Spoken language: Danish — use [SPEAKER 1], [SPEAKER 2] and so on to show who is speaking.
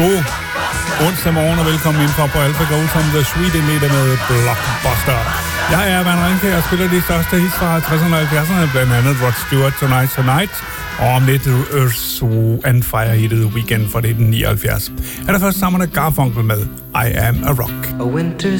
[SPEAKER 1] God onsdag morgen og velkommen indenfor på Alpha Gold som The Sweet Elite med Blockbuster. Jeg er Van Rinke og spiller de største hits fra 60'erne og 70'erne, blandt andet Rod Stewart, Tonight, og om lidt Earth and Fire hittet Weekend fra 1979. Er der først sammen med Garfunkel med I Am a Rock.
[SPEAKER 2] A winter's